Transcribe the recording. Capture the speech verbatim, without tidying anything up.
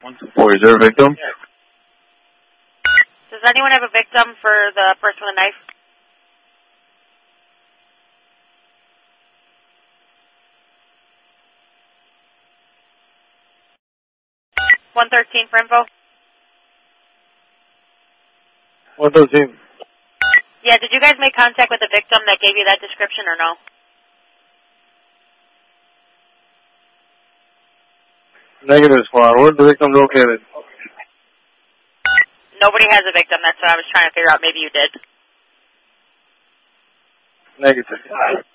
one two four, is there a victim? Does anyone have a victim for the person with a knife? one thirteen for info. one thirteen. Yeah, did you guys make contact with the victim that gave you that description or no? Negative, squad. Where's the victim located? Nobody has a victim. That's what I was trying to figure out. Maybe you did. Negative.